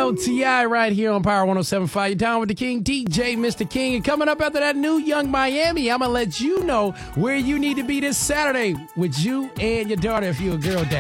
LTI right here on Power 107.5. You're down with the King, DJ Mr. King. And coming up after that new Young Miami, I'm going to let you know where you need to be this Saturday with you and your daughter if you're a girl dad.